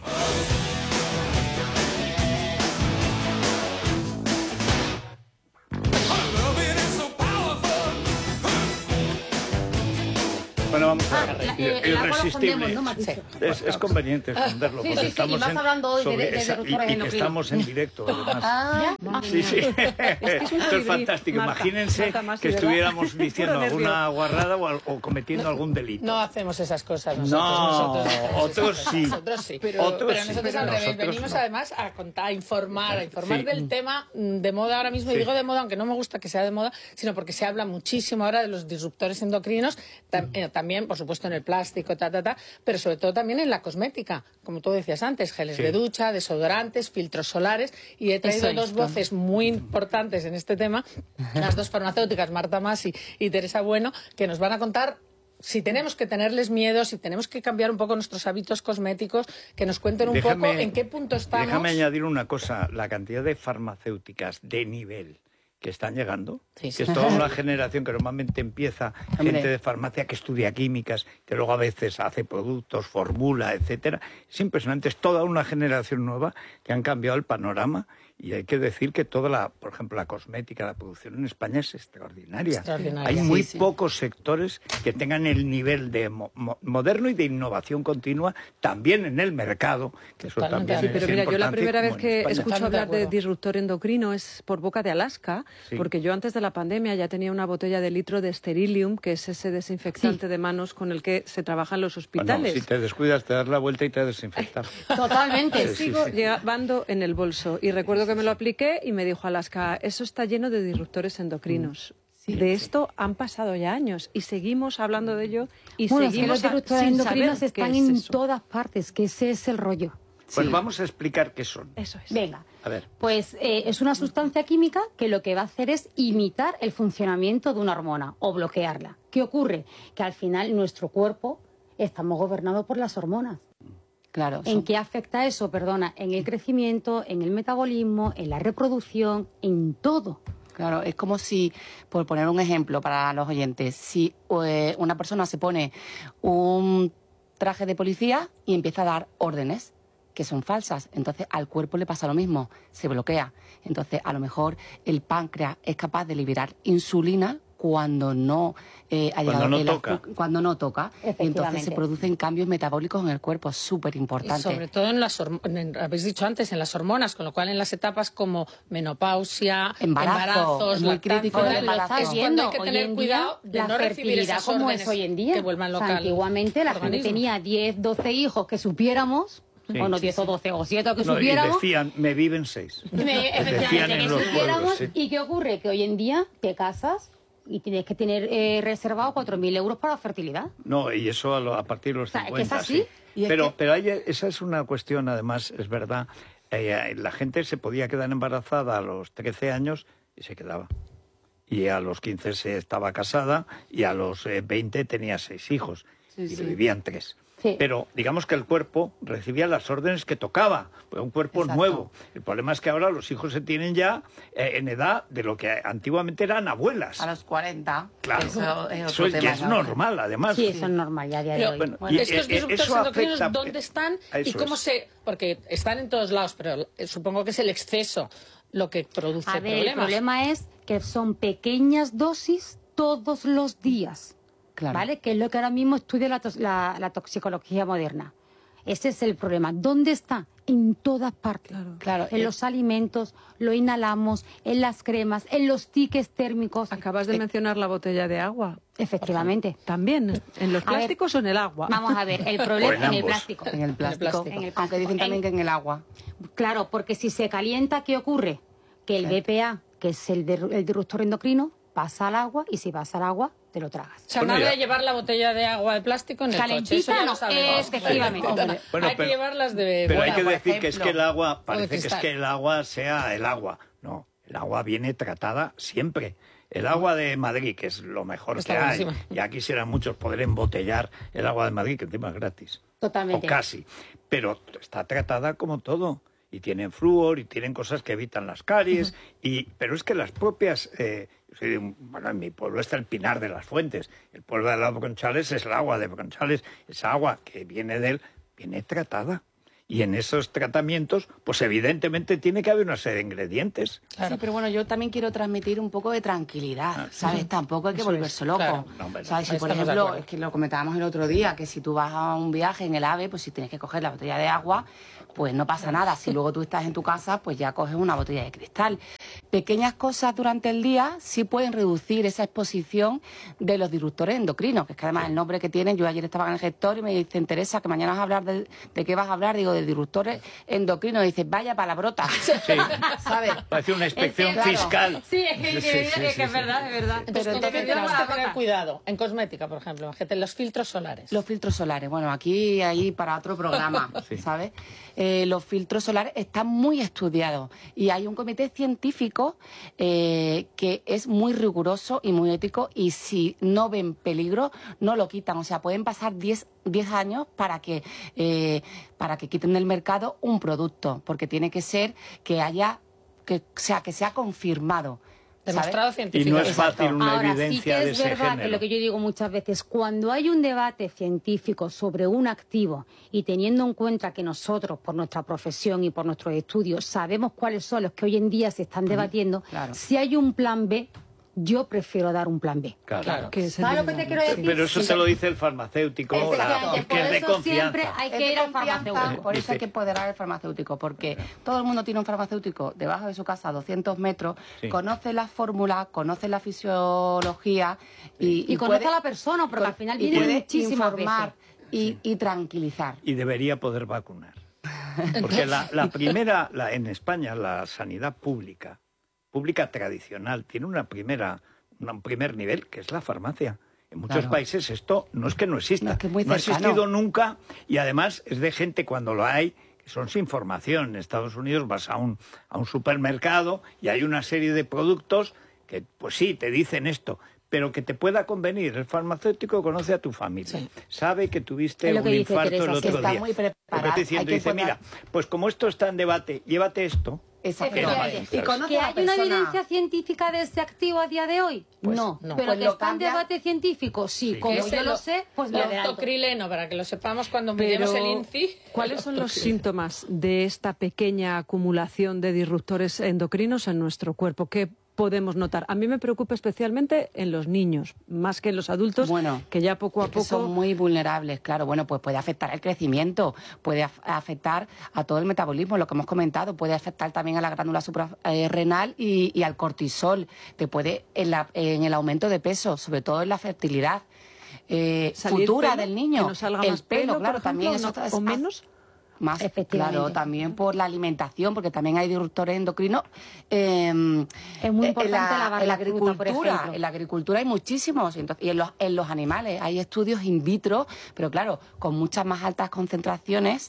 Bueno, vamos a Ah, la- eh, el agua lo escondemos, ¿no, Matisse? Es, es conveniente esconderlo, Sí, porque sí, sí, estamos y más en, hablando hoy de- sobre de- de esa- y- disruptores y, que endocrinos. estamos en directo, además. Ah, Sí, sí. es que es un Esto es colibrí, fantástico. Marta. Imagínense Marta Masi, que ¿verdad? estuviéramos diciendo Puro nervio. alguna guarrada o, al- o cometiendo algún delito. No hacemos esas cosas nosotros. No, nosotros hacemos otros esas cosas. sí. Nosotros sí. Pero, Otros pero sí, nosotros pero al revés. nosotros Venimos no. además a contar, a informar, a informar Sí. del tema mm, de moda ahora mismo. Sí. Y digo de moda, aunque no me gusta que sea de moda, sino porque se habla muchísimo ahora de los disruptores endocrinos, tam- eh, también, por supuesto, en el plástico, ta, ta, ta, pero sobre todo también en la cosmética. Como tú decías antes, geles Sí. de ducha, desodorantes, filtros solares. Y he traído Eso dos es, voces muy importantes en este tema, las dos farmacéuticas, Marta Masi y Teresa Bueno, que nos van a contar si tenemos que tenerles miedo, si tenemos que cambiar un poco nuestros hábitos cosméticos, que nos cuenten un Déjame- poco en qué punto estamos. Déjame añadir una cosa, la cantidad de farmacéuticas de nivel que están llegando, Sí, sí. que es toda una generación que normalmente empieza Hombre. gente de farmacia que estudia químicas, que luego a veces hace productos, formula, etcétera. Es impresionante, es toda una generación nueva que han cambiado el panorama. Y hay que decir que toda la, por ejemplo, la cosmética, la producción en España es extraordinaria. Extraordinaria, Hay sí, muy sí. pocos sectores que tengan el nivel de mo- mo- moderno y de innovación continua también en el mercado, que eso Totalmente también de es Pero mira, yo la importante, primera como vez en que España. escucho Totalmente de hablar de acuerdo. disruptor endocrino es por boca de Alaska, Sí. porque yo antes de la pandemia ya tenía una botella de litro de Sterilium, que es ese desinfectante de manos con el que se trabaja en los Bueno, hospitales. si te descuidas, te das la vuelta y te desinfectas. Totalmente. Sí, sí, Sigo sí. llevando en el bolso y recuerdo que me lo apliqué y me dijo Alaska, eso está lleno de disruptores endocrinos. De esto han pasado ya años y seguimos hablando de ello y Bueno, es que seguimos los disruptores sin endocrinos saber qué están es en eso. todas partes, que ese es el rollo. Pues vamos a explicar qué son. Eso es. Venga, A ver. pues eh, es una sustancia química que lo que va a hacer es imitar el funcionamiento de una hormona o bloquearla. ¿Qué ocurre? Que al final nuestro cuerpo estamos gobernados por las hormonas. Claro. ¿En qué afecta eso? Perdona, en el crecimiento, en el metabolismo, en la reproducción, en todo. Claro, es como si, por poner un ejemplo para los oyentes, si eh, una persona se pone un traje de policía y empieza a dar órdenes que son falsas, entonces al cuerpo le pasa lo mismo, se bloquea. Entonces a lo mejor el páncreas es capaz de liberar insulina cuando no eh, ha Cuando llegado no el toca. azu- cuando no toca, y entonces Efectivamente. se producen cambios metabólicos en el cuerpo, súper Y importante. sobre todo en las horm- en- habéis dicho antes, en las hormonas, con lo cual en las etapas como menopausia, Embarazo, embarazos, es muy lactancia, crítico el es embarazo. cuando hay viendo que hoy tener en cuidado día de la no recibir fertilidad esas como órdenes es hoy en día. que vuelvan O sea, local. antiguamente la gente organismo. tenía diez, doce hijos que supiéramos, Sí, o no sí, diez o doce o siete que No, y supiéramos. decían, me viven seis. Me- Decían efectivamente, en que los supiéramos. pueblos, sí. ¿Y qué ocurre? Que hoy en día te casas y tienes que tener eh, reservado cuatro mil euros para la fertilidad. No, y eso a, lo- a partir de los O sea, es que cincuenta, es así. sí. Y es Pero, que- pero hay- esa es una cuestión, además, es verdad. Eh, la gente se podía quedar embarazada a los trece años y se quedaba. Y a los quince se estaba casada y a los eh, veinte tenía seis hijos Sí, y sí. le vivían tres. Sí. Pero digamos que el cuerpo recibía las órdenes que tocaba, pues un cuerpo Exacto. nuevo. El problema es que ahora los hijos se tienen ya eh, en edad de lo que antiguamente eran abuelas. A los cuarenta. Claro, Eso es, eso otro es, ya tema, es ¿no? normal, además. Sí, eso es normal ya a día de Pero, hoy. bueno, Bueno, y, estos eh, disruptores eso endocrinos, afecta- ¿dónde están y Eso cómo es. se...? Porque están en todos lados, pero eh, supongo que es el exceso lo que produce A ver, el problemas. problema es que son pequeñas dosis todos los días. Claro. ¿vale? Que es lo que ahora mismo estudia la, tos- la, la toxicología moderna. Ese es el problema. ¿Dónde está? En todas partes. Claro. Claro, En eh, los alimentos, lo inhalamos, en las cremas, en los tickets térmicos. Acabas de Eh, mencionar la botella de agua. Efectivamente. También, ¿en los A ver, plásticos o en el agua? Vamos a ver, el O problema en en el ambos. plástico. en el plástico, En el plástico. aunque dicen también En- que en el agua. Claro, porque si se calienta, ¿qué ocurre? Que el B P A, que es el, dir- el disruptor endocrino, pasa al agua y si pasa al agua, te lo tragas. O sea, Bueno, nada ya. de llevar la botella de agua de plástico en el coche. Calentita, Eso ya no, lo sabemos. efectivamente. Hombre, Bueno, hay pero- que llevarlas de Pero buena, hay que por decir que es que ejemplo. el agua, O de parece que es cristal. que el agua sea el agua. No, el agua viene tratada siempre. El agua de Madrid, que es lo mejor Está que hay, buenísima. ya quisieran muchos poder embotellar el agua de Madrid, que encima es gratis. Totalmente. O casi. Pero está tratada como todo. Y tienen flúor y tienen cosas que evitan las caries. y Pero es que las propias... eh, yo soy de un- bueno, en mi pueblo está el Pinar de las Fuentes. El pueblo de la Bronchales es el agua de Bronchales. Esa agua que viene de él, viene tratada. Y en esos tratamientos, pues evidentemente tiene que haber una serie de ingredientes. Sí, pero bueno, yo también quiero transmitir un poco de tranquilidad, ¿sabes? Tampoco hay que Eso volverse es, loco. claro. No, hombre, no. ¿Sabes? Si, Ahí por estamos de ejemplo, acuerdo. es que lo comentábamos el otro día, que si tú vas a un viaje en el AVE, pues si tienes que coger la botella de agua, pues no pasa nada. Si luego tú estás en tu casa, pues ya coges una botella de cristal. Pequeñas cosas durante el día sí pueden reducir esa exposición de los disruptores endocrinos, que es que además el nombre que tienen, yo ayer estaba en el gestor y me dicen, Teresa, que mañana vas a hablar de, ¿de qué vas a hablar? Digo, de disruptores endocrinos. Y dices, vaya palabrota. ¿Sabes? Parece una inspección Claro. fiscal. Sí, es que, Sí, sí, es sí, que sí, es sí. verdad, es verdad. Entonces, Pero ¿con qué entonces, tenemos claro. que tener cuidado? En cosmética, por ejemplo, imagínate, los filtros solares. Los filtros solares, bueno, aquí ahí para otro programa, Sí. ¿sabes? Eh, los filtros solares están muy estudiados y hay un comité científico eh, que es muy riguroso y muy ético y si no ven peligro no lo quitan, o sea, pueden pasar diez años para que eh, para que quiten del mercado un producto, porque tiene que ser que haya que sea que sea confirmado. ¿sabes? Demostrado Y científicamente. no es fácil una Ahora, sí evidencia que de es ese verdad género. que lo que yo digo muchas veces, cuando hay un debate científico sobre un activo y teniendo en cuenta que nosotros, por nuestra profesión y por nuestros estudios, sabemos cuáles son los que hoy en día se están debatiendo, claro. si hay un plan B, yo prefiero dar un plan B. Claro. Claro. Que es ¿Sabes lo que el- te quiero decir? Pero eso te lo dice el farmacéutico, la- Efectivamente, porque por es de eso siempre confianza. hay Es que de ir al confianza, farmacéutico. por eso Dice- hay que empoderar al farmacéutico, porque todo el mundo tiene un farmacéutico debajo de su casa a doscientos metros, Sí. conoce la fórmula, conoce la fisiología y, Y conoce puede- a la persona, porque al final y viene puede muchísimas informar y, y tranquilizar. Y debería poder vacunar. Porque la, la primera, la, en España, la sanidad pública, pública tradicional, tiene una primera, una- un primer nivel, que es la farmacia. En muchos Claro. países esto no es que no exista, No, es que es muy no ha cercano. existido nunca y además es de gente cuando lo hay, que son sin formación. En Estados Unidos vas a un, a un supermercado y hay una serie de productos que, pues sí, te dicen esto, pero que te pueda convenir. El farmacéutico conoce a tu familia, sabe que tuviste Es lo un que dice infarto Teresa, el que otro está día. muy Lo que preparado, estoy diciendo, hay que dice, poner- mira, pues como esto está en debate, llévate esto. Exacto. Que no Efectivamente. hay, Y conoce ¿Que a la hay una persona. evidencia científica de ese activo a día de hoy? Pues no. no. Pero Pues que lo está en cambia- debate científico, sí. Sí. Como Que es yo el- lo sé, pues el lo de alto. octocrileno, para que lo sepamos cuando Pero, miremos el I N C I. ¿cuáles son los síntomas de esta pequeña acumulación de disruptores endocrinos en nuestro cuerpo? ¿Qué podemos notar? A mí me preocupa especialmente en los niños, más que en los adultos, Bueno, que ya poco a Es que poco... son muy vulnerables, claro. Bueno, pues puede afectar el crecimiento, puede af- afectar a todo el metabolismo, lo que hemos comentado, puede afectar también a la glándula suprarrenal y, y al cortisol, te puede en, la- en el aumento de peso, sobre todo en la fertilidad eh, ¿Salir futura pelo? del niño. ¿Que no salga el más pelo, pelo, por claro, ejemplo, también o eso no- es- o menos? Más, Efectivamente. claro, también por la alimentación, porque también hay disruptores endocrinos. eh, Es muy en importante la, lavar en la la fruta, por agricultura. ejemplo. En la agricultura hay muchísimos, y entonces- y en los, en los animales hay estudios in vitro, pero claro, con muchas más altas concentraciones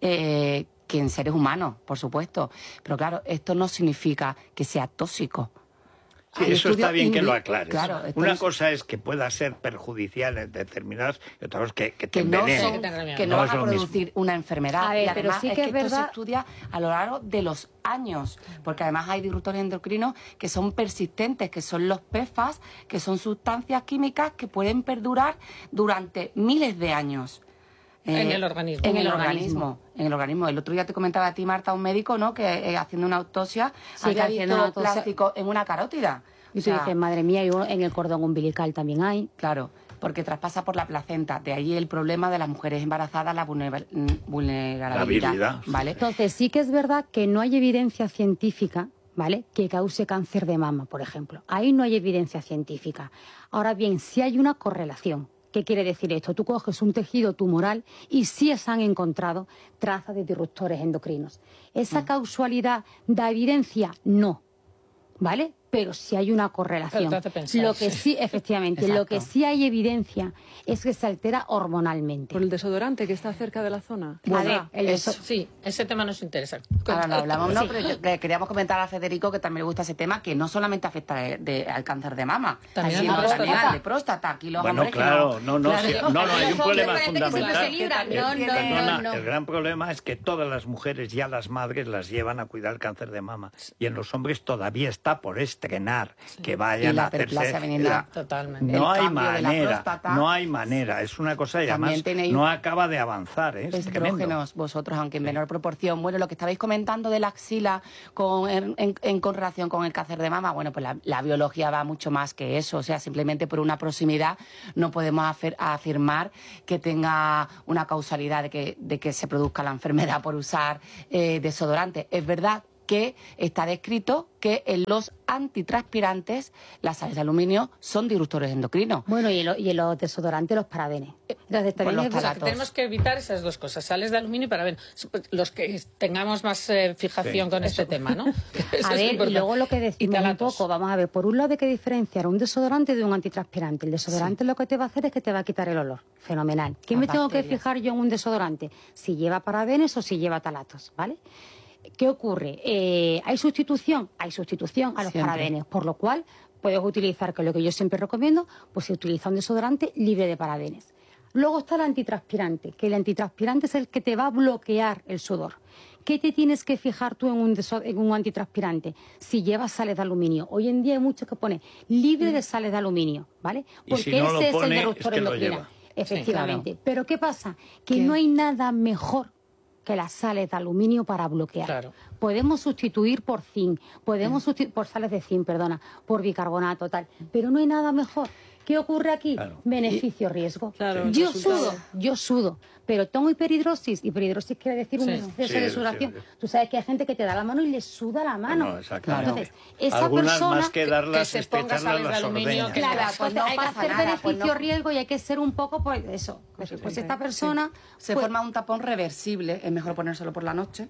eh, que en seres humanos, por supuesto. Pero claro, esto no significa que sea tóxico. Sí, Hay eso estudios está bien in que vi- lo aclares. Claro, esto Una no- cosa es que pueda ser perjudicial en determinadas y otra cosa es que, que te que no, envenene. son- que no No van es a lo mismo. producir una enfermedad. A ver, y pero además sí es que que, es esto se verdad- estudia a lo largo de los años, porque además hay disruptores endocrinos que son persistentes, que son los P F A S, que son sustancias químicas que pueden perdurar durante miles de años. En el organismo. En, En el el organismo. En el organismo. El otro día te comentaba a ti, Marta, un médico, ¿no?, que eh, haciendo una autopsia Sí, había que haciendo visto una autopsia- plástico en una carótida. Y O tú sea, dices, madre mía, y uno- en el cordón umbilical también hay. Claro, porque traspasa por la placenta. De ahí el problema de las mujeres embarazadas, la vulner- vulnerabilidad. habilidad. ¿Vale? Entonces, sí que es verdad que no hay evidencia científica, ¿vale?, que cause cáncer de mama, por ejemplo. Ahí no hay evidencia científica. Ahora bien, sí hay una correlación. ¿Qué quiere decir esto? Tú coges un tejido tumoral y sí se han encontrado trazas de disruptores endocrinos. ¿Esa Mm. causalidad da evidencia? No, ¿vale? Pero sí hay una correlación. Pero te hace pensar, lo que sí. sí, efectivamente, Exacto. lo que sí hay evidencia es que se altera hormonalmente. Por el desodorante que está cerca de la zona. Bueno, A ver, el eso- deso- sí, ese tema nos interesa. Ahora no hablamos, no, Sí. pero yo- le queríamos comentar a Federico que también le gusta ese tema, que no solamente afecta de- de- al cáncer de mama, También sino al de también próstata. al de próstata. Aquí los Bueno, hombres que claro, no, no, Claro. sí, no, no, hay un problema fundamental. libran. El, No, no, perdona, no, no. el gran problema es que todas las mujeres, ya las madres, las llevan a cuidar el cáncer de mama. Y en los hombres todavía está por estrenar que vayan Y la a hacerse... hiperplasia benigna. la- Totalmente. No El hay cambio de la manera, próstata. no hay manera. Es una cosa y También además tenéis no acaba de avanzar. ¿eh? Es tremendo. estrógenos vosotros, aunque en menor proporción. Bueno, lo que estabais comentando de la axila con, en, en- en con relación con el cáncer de mama, bueno, pues la, la biología va mucho más que eso. O sea, simplemente por una proximidad no podemos afer- afirmar que tenga una causalidad de que, de que se produzca la enfermedad por usar eh, desodorante. Es verdad que está descrito que en los antitranspirantes las sales de aluminio son disruptores endocrinos. Bueno, y en, lo- y en los desodorantes, los parabenes. Entonces, Por también los es- O sea, que talatos. tenemos que evitar esas dos cosas, sales de aluminio y paraben. Los que tengamos más eh, fijación Sí. con este tema, ¿no? Eso A es ver, y importante. luego lo que Y decimos un talatos. poco, vamos a ver, por un lado hay que diferenciar un desodorante de un antitranspirante. El desodorante lo que te va a hacer es que te va a quitar el olor. Fenomenal. ¿Qué Las me tengo que bacterias. fijar yo en un desodorante? Si lleva parabenes o si lleva talatos, ¿vale? ¿Qué ocurre? Eh, ¿Hay sustitución? Hay sustitución a los Siempre. parabenes, por lo cual puedes utilizar, que es lo que yo siempre recomiendo, pues se utiliza un desodorante libre de parabenes. Luego está el antitranspirante, que el antitranspirante es el que te va a bloquear el sudor. ¿Qué te tienes que fijar tú en un, deso- en un antitranspirante? Si llevas sales de aluminio. Hoy en día hay muchos que ponen libre de sales de aluminio, ¿vale? Y Porque si no lo ese es pone, el es disruptor que lo endocrino. lleva. Efectivamente. Sí, claro. Pero ¿qué pasa? Que ¿Qué? no hay nada mejor que las sales de aluminio para bloquear. Claro. Podemos sustituir por zinc, podemos sustituir por sales de zinc, perdona, por bicarbonato, tal, pero no hay nada mejor. ¿Qué ocurre aquí? Claro. Beneficio-riesgo. Claro, el yo resultado. sudo, yo sudo, pero tengo hiperhidrosis. Hiperhidrosis quiere decir un Sí. exceso Sí, de sí, sudoración. sí. Tú sabes que hay gente que te da la mano y le suda la mano. No, exactamente. Entonces, esa Algunas persona... más que darlas, que se ponga estrecharlas sales de las aluminio, ordeñas. que- Claro, Pues pues no hay que pasa hacer nada, pues no. beneficio-riesgo y hay que ser un poco, pues eso. Pues, pues esta persona... Se pues, forma un tapón reversible, es mejor ponérselo por la noche,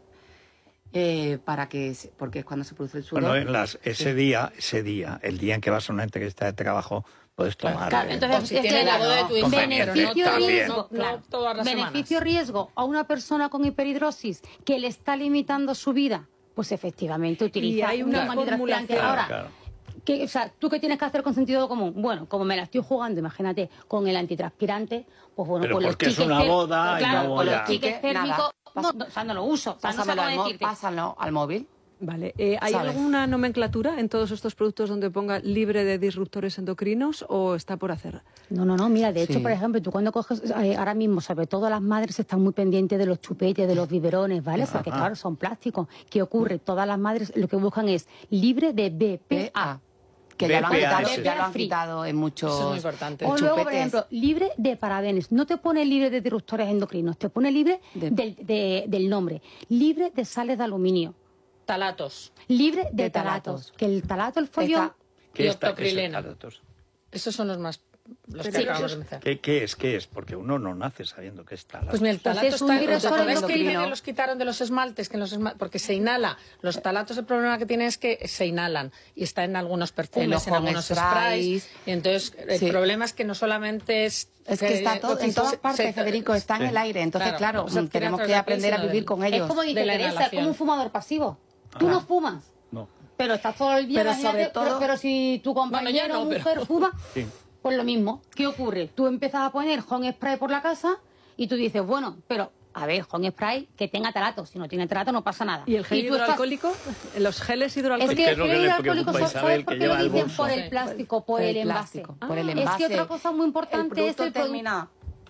eh, para que, se- porque es cuando se produce el sudor. Bueno, en las, ese día, ese día, el día en que vas a una entrevista de trabajo, puedes tomar... Claro, eh, entonces, O si es tiene que la boda de tu hija, compañero, pero no beneficio también, riesgo, no- no claro. todas las beneficio semanas. riesgo a una persona con hiperhidrosis que le está limitando su vida, pues efectivamente utiliza hay una un antitranspirante. formulación. Ahora, Claro. ¿qué, o sea, ¿tú qué tienes que hacer con sentido común? Bueno, como me la estoy jugando, imagínate, con el antitranspirante, pues bueno, Pero con los porque es tickets una tér- boda y claro, no con voy los a- tickets Nada. térmicos, Pasa- no, o sea, no lo uso, o sea, no sé Pásamelo cómo al, mo- decirte. pásalo al móvil. Vale. Eh, ¿Hay ¿Sabes? alguna nomenclatura en todos estos productos donde ponga libre de disruptores endocrinos o está por hacer? No, no, no, mira, de hecho, Sí. por ejemplo, tú cuando coges, eh, ahora mismo, sobre todo las madres están muy pendientes de los chupetes, de los biberones, ¿vale? Porque Ajá. claro, son plásticos. ¿Qué ocurre? Todas las madres lo que buscan es libre de B P A. Que ya lo, han B P A quitado, ese. ya lo han quitado en muchos Eso es muy importante. O luego, por chupetes. ejemplo, libre de parabenes. No te pone libre de disruptores endocrinos, te pone libre De- del, de- del nombre. Libre de sales de aluminio. Talatos. Libre de, De talatos. talatos. Que el talato, el follón... Está- ¿Qué y está- qué es el octocrilena. talatos? Esos son los más... Los que Sí, acabamos esos- de mencionar. ¿Qué, ¿Qué es? ¿Qué es? Porque uno no nace sabiendo que es talatos. Pues mira, el Pues talato es un está... disruptor ¿Recordáis que endocrino. el los quitaron de los esmaltes? Que en los esma- porque se inhala. Los talatos, el problema que tienen es que se inhalan. Y está en algunos perfumes, los en algunos home sprays. sprays. Y entonces, el Sí. problema es que no solamente es... Es que está todo, en todas partes, Federico, está en el aire. Entonces, claro, pues adquiere tenemos a través que de la aprender piel, a sino vivir del- con Es ellos. como dice de la Teresa, es inhalación. como un fumador pasivo. Tú Ah. no fumas. No. Pero estás todo el día, Pero imagínate, sobre todo- pero, pero si tu compañero Bueno, ya no, o pero- mujer fuma, Sí. pues lo mismo. ¿Qué ocurre? Tú empiezas a poner home spray por la casa y tú dices, bueno, pero a ver, home spray que tenga talato. Si no tiene talato no pasa nada. ¿Y el gel tú estás- hidroalcohólico? ¿Los geles Es hidroalcohólicos? que ¿Qué el es lo que gel le hidroalcohólico, preocupa a ¿sabes Isabel, por que qué lleva lo el dicen? bolso? Por Sí. el plástico, por el, el envase. plástico, por el Es que envase. otra cosa muy El importante es producto el producto. termina-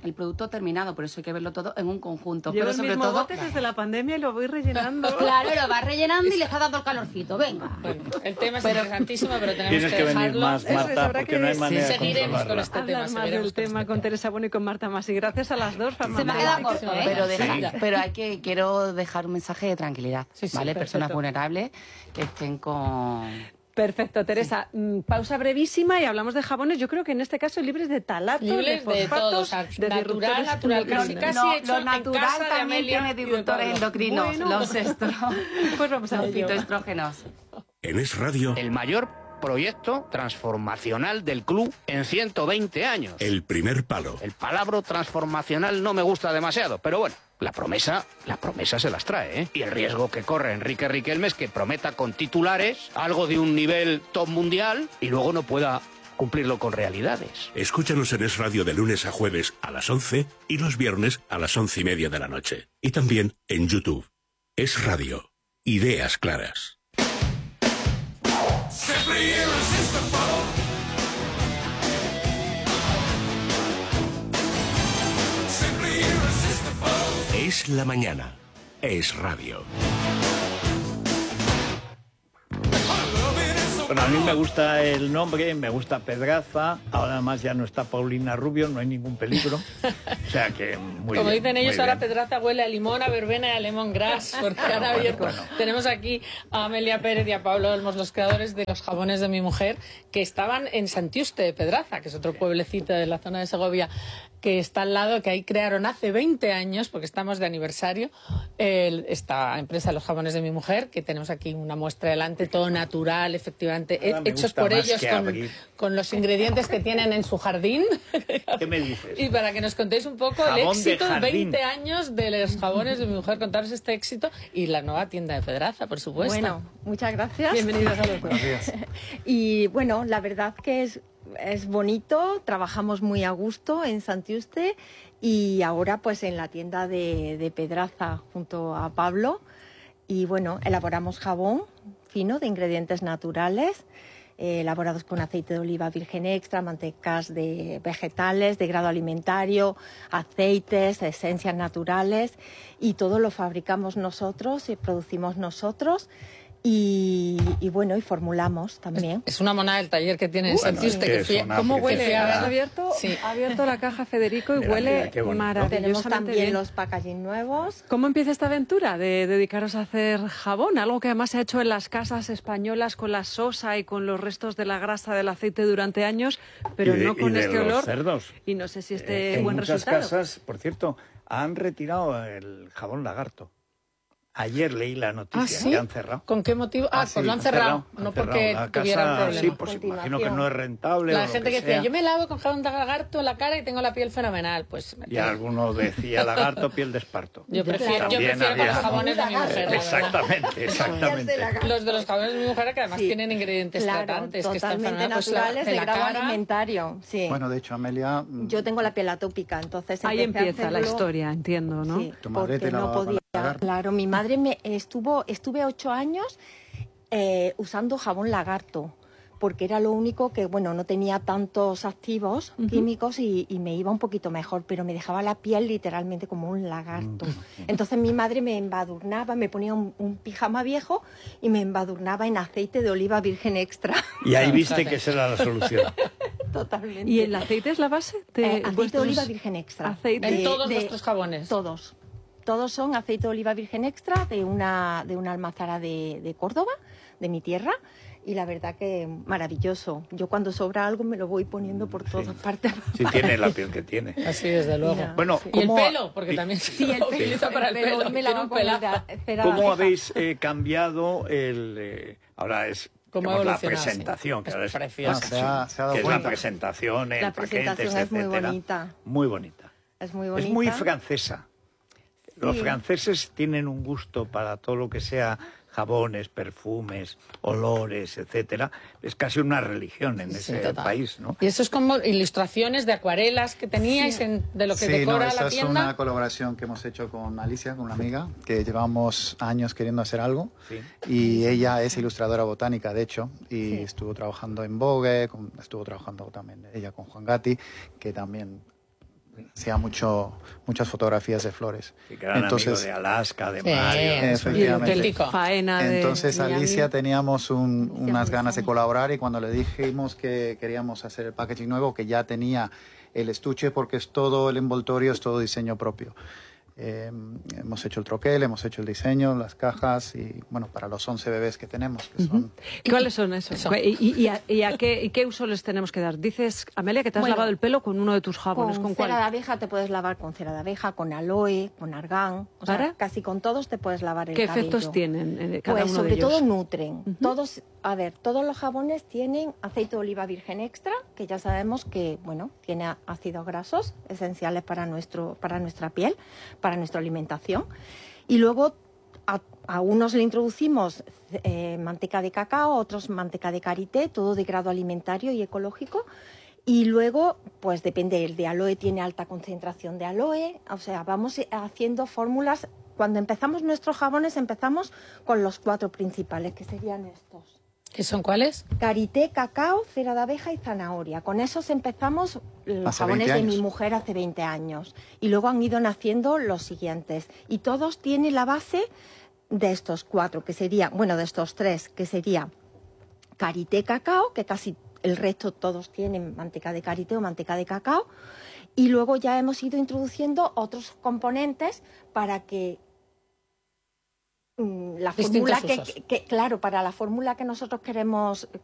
el producto terminado, por eso hay que verlo todo en un conjunto. Llevo pero el sobre mismo todo bote desde la pandemia y lo voy rellenando. Claro, lo vas rellenando y le está dando el calorcito, venga. Bueno, el tema es Pero- interesantísimo, pero tenemos Tienes que que venir dejarlo. más, Eso es, Marta, habrá porque que no hay manera de seguiremos con controlarla. este tema. Hablar más seguiremos del con tema este con Teresa Bueno y con Marta Masi. Gracias a las dos. Se me ha quedado corto, ¿eh? Pero, deja- Sí. pero hay que quiero dejar un mensaje de tranquilidad, Sí, sí, ¿vale? perfecto. Personas vulnerables que estén con... Perfecto, Teresa. Mm, Pausa brevísima y hablamos de jabones. Yo creo que en este caso libres de talato, Libres de de fosfatos, todo, o sea, de natural, disruptores natural, casi, endocrinos. casi No, hecho lo en natural casa de también Amelia tiene y de disruptores Pablo. endocrinos, Bueno. los estro, Pues vamos a los ello. fitoestrógenos. En Es Radio, El mayor proyecto transformacional del club en ciento veinte años. El Primer Palo. El palabra transformacional no me gusta demasiado, pero bueno, la promesa, la promesa se las trae, ¿eh? Y el riesgo que corre Enrique Riquelme es que prometa con titulares algo de un nivel top mundial y luego no pueda cumplirlo con realidades. Escúchanos en Es Radio de lunes a jueves a las once y los viernes a las once y media de la noche. Y también en YouTube. Es Radio. Ideas claras. Es la mañana. Es Radio. Bueno, a mí me gusta el nombre, me gusta Pedraza, ahora además ya no está Paulina Rubio, no hay ningún peligro. O sea que muy Como bien, dicen ellos, muy ahora bien. Pedraza huele a limón, a verbena y a lemongrass, porque han Bueno, abierto. bueno. Tenemos aquí a Amelia Pérez y a Pablo Olmos, los creadores de los jabones de mi mujer, que estaban en Santiuste de Pedraza, que es otro pueblecito de la zona de Segovia, que está al lado, que ahí crearon hace veinte años, porque estamos de aniversario, el- esta empresa de los jabones de mi mujer, que tenemos aquí una muestra delante, todo natural, efectivamente, Nada me hechos gusta por más ellos que con, abrir. con los ingredientes que tienen en su jardín. ¿Qué me dices? Y para que nos contéis un poco Jabón el de éxito, jardín. veinte años de los jabones de mi mujer, contaros este éxito y la nueva tienda de Pedraza, por supuesto. Bueno, muchas gracias. Bienvenidos a los dos. Y bueno, la verdad que es, es bonito, trabajamos muy a gusto en Santiuste y ahora pues en la tienda de, de Pedraza junto a Pablo. Y bueno, elaboramos jabón fino de ingredientes naturales, eh, elaborados con aceite de oliva virgen extra, mantecas de vegetales de grado alimentario, aceites, esencias naturales, y todo lo fabricamos nosotros y producimos nosotros. Y, y bueno, y formulamos también. Es una monada el taller que tiene en Bueno, Santiuste. es que que fui- es una ¿Cómo que huele? fui a Has ver. abierto, Sí. ha abierto la caja Federico y Mira, huele mira, qué bonito. maravillosamente Tenemos también bien. los packaging nuevos. ¿Cómo empieza esta aventura de dedicaros a hacer jabón? Algo que además se ha hecho en las casas españolas con la sosa y con los restos de la grasa del aceite durante años, pero Y de- no con y de este los olor. cerdos. Y no sé si Eh, este en buen muchas resultado. casas, por cierto, han retirado el jabón lagarto. Ayer leí la noticia ¿Ah, sí? que han cerrado. ¿Con qué motivo? Ah, sí, pues lo han cerrado, han no cerrado porque la tuvieran casa, problemas. sí, pues imagino que no es rentable. o La lo gente que que decía, sea. yo me lavo con jabón de lagarto en la cara y tengo la piel fenomenal. Pues Y alguno decía lagarto, piel de esparto. yo prefiero, yo También prefiero con había- los jabones de mi mujer. la verdad. Exactamente, exactamente. Los de los jabones de mi mujer que además Sí, tienen ingredientes claro, tratantes que están totalmente fenomenales, pues, la- naturales de de la grado cara. alimentario. Sí. Bueno, de hecho, Amelia, mm, Yo tengo la piel atópica, entonces Ahí empecé a empieza la hacerlo- historia, entiendo, ¿no? Sí, Tu madre porque te no lavaba con podía. lagarto. Claro, mi madre me estuvo, estuve ocho años eh, usando jabón lagarto, porque era lo único que, bueno, no tenía tantos activos químicos y, y me iba un poquito mejor, pero me dejaba la piel literalmente como un lagarto. Entonces mi madre me embadurnaba, me ponía un, un pijama viejo y me embadurnaba en aceite de oliva virgen extra. Y ahí viste que esa era la solución. Totalmente. ¿Y el aceite es la base? De Eh, aceite de vuestros- oliva virgen extra. Aceite. En De- todos de- vuestros jabones. Todos. Todos son aceite de oliva virgen extra de una, de una almazara de, de Córdoba, de mi tierra. Y la verdad que maravilloso. Yo cuando sobra algo me lo voy poniendo por todas partes. Sí, tiene la piel que tiene. Así, desde luego. Mira, Bueno, Y el ¿cómo- pelo, porque también Sí, se el lo pelo, utiliza para el el pelo, pelo. me Tiene lavo un con pelazo. la- cera la ¿Cómo ceja. habéis eh, cambiado el... eh, ahora es ¿Cómo digamos, la evolucionado, sí. presentación, que Es ahora es, precioso. Ah, se ha- se ha dado que es la cuenta. presentación en La paquetes, presentación es muy etcétera. bonita. Muy bonita. Es muy bonita. Es muy francesa. Los Sí. franceses tienen un gusto para todo lo que sea jabones, perfumes, olores, etcétera. Es casi una religión en Sí, ese total. país, ¿no? Y eso es como ilustraciones de acuarelas que teníais en- de lo que sí, decora no, esa la es tienda. una colaboración que hemos hecho con Alicia, con una amiga, que llevamos años queriendo hacer algo. Sí. Y ella es ilustradora botánica, de hecho, y estuvo trabajando en Vogue, con- estuvo trabajando también ella con Juan Gatti, que también hacía mucho, muchas fotografías de flores. Sí, gran Entonces, amigo de Alaska, de Sí, Mario. Efectivamente. Faena de Entonces Miami. Alicia teníamos un- unas ganas de colaborar y cuando le dijimos que queríamos hacer el packaging nuevo, que ya tenía el estuche porque es todo el envoltorio, es todo diseño propio. Eh, hemos hecho el troquel, hemos hecho el diseño, las cajas y bueno, para los once bebés que tenemos, que son... ¿Y cuáles son esos? Eso. ¿Y, y- y a, y a qué, y qué uso les tenemos que dar? Dices, Amelia, que te has Bueno, lavado el pelo con uno de tus jabones. Con, ¿Con cera cuál? de abeja te puedes lavar con cera de abeja, con aloe, con argán. O sea, ¿Para? casi con todos te puedes lavar el ¿Qué cabello. efectos tienen eh, cada Pues uno sobre de ellos? todo nutren. Todos, a ver, todos los jabones tienen aceite de oliva virgen extra, que ya sabemos que, bueno, tiene á- ácidos grasos esenciales para nuestro, para nuestra piel, para nuestra alimentación. Y luego a, a unos le introducimos eh, manteca de cacao, otros manteca de karité, todo de grado alimentario y ecológico. Y luego, pues depende, el de aloe tiene alta concentración de aloe, o sea, vamos haciendo fórmulas. Cuando empezamos nuestros jabones empezamos con los cuatro principales, que serían estos. ¿Qué son cuáles? Karité, cacao, cera de abeja y zanahoria. Con esos empezamos los Hace jabones veinte de mi años. mujer hace veinte años. Y luego han ido naciendo los siguientes. Y todos tienen la base de estos cuatro, que sería, bueno, de estos tres, que sería karité, cacao, que casi el resto todos tienen manteca de karité o manteca de cacao. Y luego ya hemos ido introduciendo otros componentes para que mm, la Distintos fórmula que, usos. que- que- claro, para la fórmula que nosotros queremos